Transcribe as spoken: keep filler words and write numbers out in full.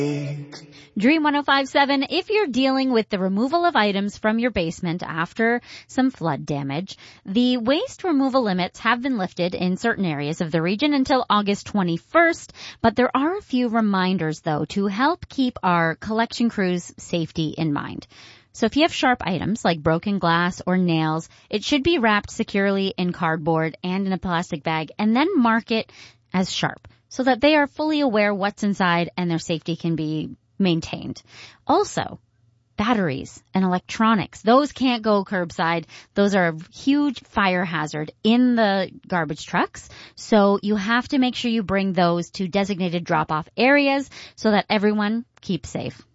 Dream one oh five point seven, if you're dealing with the removal of items from your basement after some flood damage, the waste removal limits have been lifted in certain areas of the region until August twenty-first, but there are a few reminders, though, to help keep our collection crew's safety in mind. So if you have sharp items like broken glass or nails, it should be wrapped securely in cardboard and in a plastic bag and then mark it as sharp so that they are fully aware what's inside and their safety can be maintained. Also, batteries and electronics, those can't go curbside. Those are a huge fire hazard in the garbage trucks. So you have to make sure you bring those to designated drop-off areas so that everyone keeps safe.